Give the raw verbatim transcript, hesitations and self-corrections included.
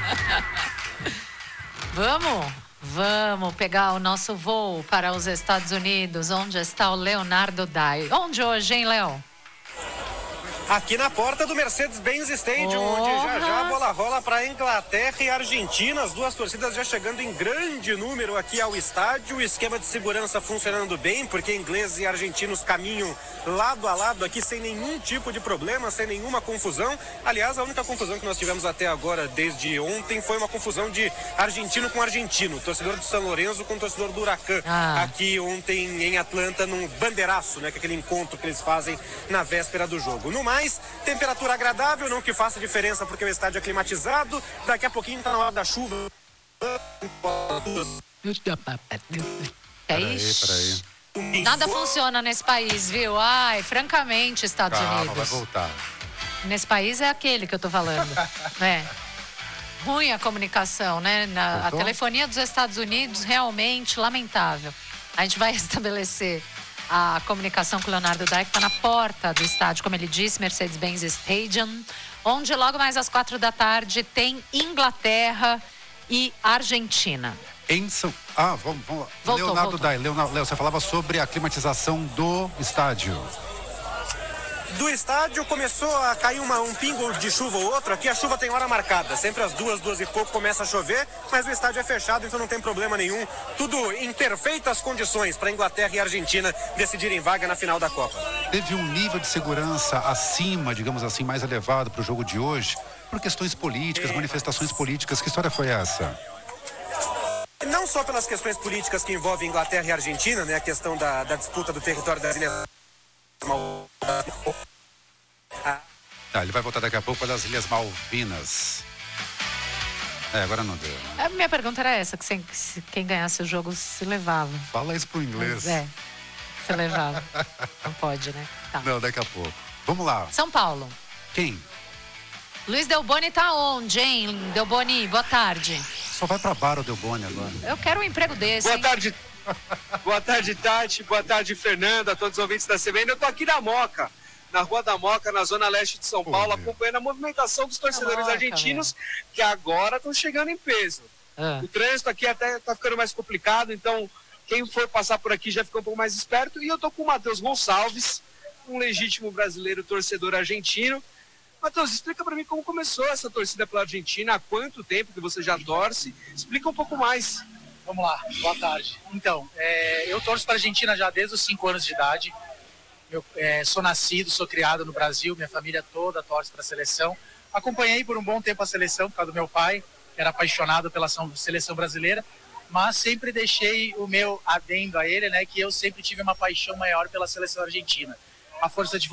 Vamos, vamos pegar o nosso voo para os Estados Unidos, onde está o Leonardo Dai. Onde hoje, hein, Léo? Aqui na porta do Mercedes-Benz Stadium, oh, onde já já a bola rola para Inglaterra e Argentina. As duas torcidas já chegando em grande número aqui ao estádio. O esquema de segurança funcionando bem, porque ingleses e argentinos caminham lado a lado aqui sem nenhum tipo de problema, sem nenhuma confusão. Aliás, a única confusão que nós tivemos até agora, desde ontem, foi uma confusão de argentino com argentino. Torcedor do São Lourenço com torcedor do Huracan. Ah. Aqui ontem em Atlanta, num bandeiraço, né? Que é aquele encontro que eles fazem na véspera do jogo. No mais, temperatura agradável, não que faça diferença porque o estádio é climatizado. Daqui a pouquinho tá na hora da chuva. É isso. Peraí, peraí. Nada funciona nesse país, viu? Ai, francamente, Estados Calma, Unidos. vai voltar. Nesse país é aquele que eu tô falando. É. Ruim a comunicação, né? Na, a telefonia dos Estados Unidos, realmente lamentável. A gente vai estabelecer a comunicação com o Leonardo Dai, que está na porta do estádio, como ele disse, Mercedes-Benz Stadium, onde logo mais às quatro da tarde tem Inglaterra e Argentina. Em São... Ah, vamos, vamos lá. Voltou, Leonardo voltou. Dai, Leonardo, Léo, você falava sobre a climatização do estádio. Do estádio começou a cair uma, um pingo de chuva ou outro. Aqui a chuva tem hora marcada. Sempre às duas, duas e pouco começa a chover, mas o estádio é fechado, então não tem problema nenhum. Tudo em perfeitas condições para Inglaterra e Argentina decidirem vaga na final da Copa. Teve um nível de segurança acima, digamos assim, mais elevado para o jogo de hoje, por questões políticas, é. manifestações políticas. Que história foi essa? Não só pelas questões políticas que envolvem Inglaterra e Argentina, né? A questão da, da disputa do território das Ilhas... Ah, ele vai voltar daqui a pouco para as Ilhas Malvinas. É, agora não deu, né? A minha pergunta era essa, que sem, se, quem ganhasse o jogo se levava. Fala isso pro inglês. Mas é, se levava. Não pode, né? Tá. Não, daqui a pouco. Vamos lá. São Paulo. Quem? Luiz Delboni tá onde, hein? Delboni, boa tarde. Só vai pra bar o Delboni agora. Eu quero um emprego desse, Boa hein? tarde. Boa tarde, Tati. Boa tarde, Fernanda, a todos os ouvintes da C B N. Eu tô aqui na Moca, na Rua da Moca, na zona leste de São Paulo, Pô, acompanhando a movimentação dos torcedores Moca, argentinos, meu. que agora estão chegando em peso. Ah. O trânsito aqui até tá ficando mais complicado, então quem for passar por aqui já fica um pouco mais esperto. E eu tô com o Matheus Gonçalves, um legítimo brasileiro torcedor argentino. Matheus, explica para mim como começou essa torcida pela Argentina, há quanto tempo que você já torce? Explica um pouco mais. Vamos lá, boa tarde. Então, é, eu torço para a Argentina já desde os cinco anos de idade. Eu é, sou nascido, sou criado no Brasil, minha família toda torce para a seleção. Acompanhei por um bom tempo a seleção por causa do meu pai, que era apaixonado pela seleção brasileira, mas sempre deixei o meu adendo a ele, né, que eu sempre tive uma paixão maior pela seleção argentina. A força de